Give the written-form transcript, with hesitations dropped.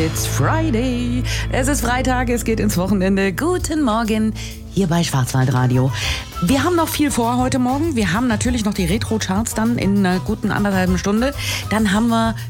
It's Friday. Es ist Freitag, es geht ins Wochenende. Guten Morgen hier bei Schwarzwaldradio. Wir haben noch viel vor heute Morgen. Wir haben natürlich noch die Retro-Charts dann in einer guten anderthalben Stunde. Dann haben wir